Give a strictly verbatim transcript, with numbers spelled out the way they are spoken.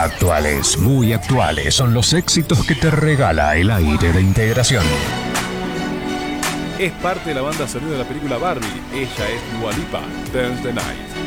Actuales, muy actuales, son los éxitos que te regala el aire de integración. Es parte de la banda sonora de la película Barbie. Ella es Dua Lipa, Dance the Night.